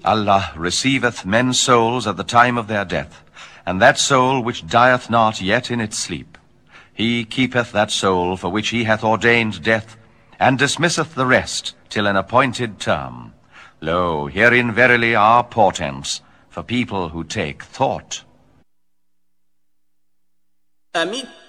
Allah receiveth men's souls at the time of their death, and that soul which dieth not yet in its sleep. He keepeth that soul for which he hath ordained death, and dismisseth the rest till an appointed term. Lo, herein verily are portents for people who take thought.